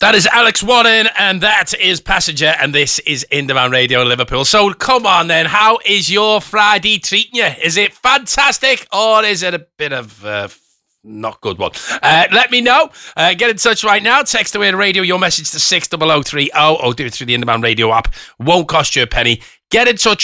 That is Alex Warren, and that is Passenger, and this is In Demand Radio Liverpool. So come on then, how is your Friday treating you? Is it fantastic, or is it a bit of not good one? Let me know. Get in touch right now. Text away radio your message to 60030, or do it through the In Demand Radio app. Won't cost you a penny. Get in touch